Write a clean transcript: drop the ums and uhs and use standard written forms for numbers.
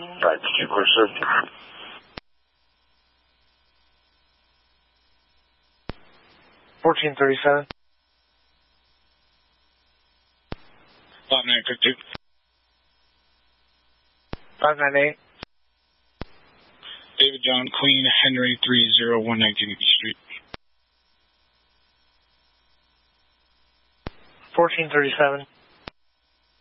Right, you pursuit. 1437. 5952. 598. David John Queen Henry 30119 Street. 1437.